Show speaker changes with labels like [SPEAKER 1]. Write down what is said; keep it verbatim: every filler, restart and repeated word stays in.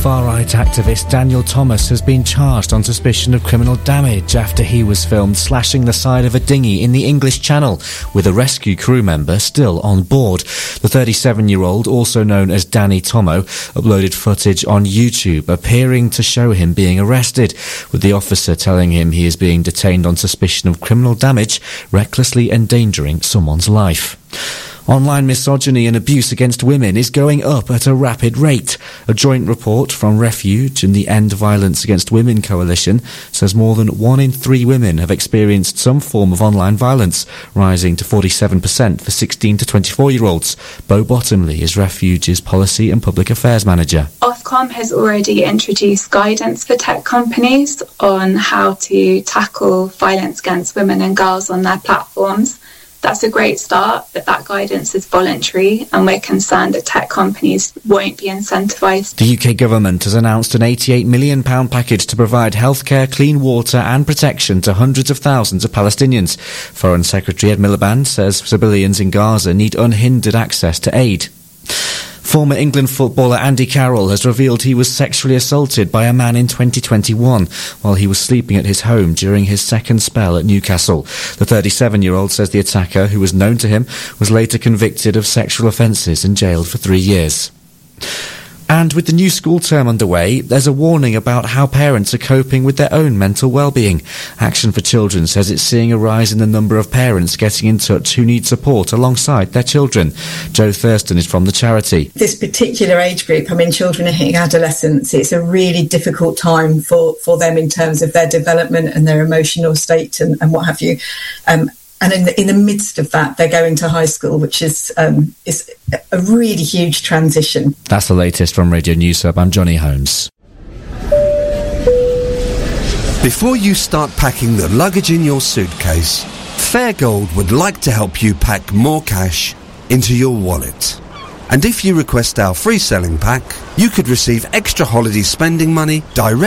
[SPEAKER 1] Far-right activist Daniel Thomas has been charged on suspicion of criminal damage after he was filmed slashing the side of a dinghy in the English Channel with a rescue crew member still on board. The thirty-seven-year-old, also known as Danny Tomo, uploaded footage on YouTube appearing to show him being arrested, with the officer telling him he is being detained on suspicion of criminal damage, recklessly endangering someone's life. Online misogyny and abuse against women is going up at a rapid rate. A joint report from Refuge and the End Violence Against Women Coalition says more than one in three women have experienced some form of online violence, rising to forty-seven percent for sixteen to twenty-four-year-olds. Bo Bottomley is Refuge's Policy and Public Affairs Manager.
[SPEAKER 2] Ofcom has already introduced guidance for tech companies on how to tackle violence against women and girls on their platforms. That's a great start, but that guidance is voluntary, and we're concerned that tech companies won't be incentivised.
[SPEAKER 1] The U K government has announced an eighty-eight million pounds package to provide healthcare, clean water and protection to hundreds of thousands of Palestinians. Foreign Secretary Ed Miliband says civilians in Gaza need unhindered access to aid. Former England footballer Andy Carroll has revealed he was sexually assaulted by a man in twenty twenty-one while he was sleeping at his home during his second spell at Newcastle. The thirty-seven-year-old says the attacker, who was known to him, was later convicted of sexual offences and jailed for three years. And with the new school term underway, there's a warning about how parents are coping with their own mental well-being. Action for Children says it's seeing a rise in the number of parents getting in touch who need support alongside their children. Jo Thurston is from the charity.
[SPEAKER 3] This particular age group, I mean, children are hitting adolescence. It's a really difficult time for, for them in terms of their development and their emotional state and, and what have you. Um, And in the, in the midst of that, they're going to high school, which is um, is a really huge transition.
[SPEAKER 1] That's the latest from Radio News Hub. I'm Johnny Holmes.
[SPEAKER 4] Before you start packing the luggage in your suitcase, Fairgold would like to help you pack more cash into your wallet. And if you request our free selling pack, you could receive extra holiday spending money direct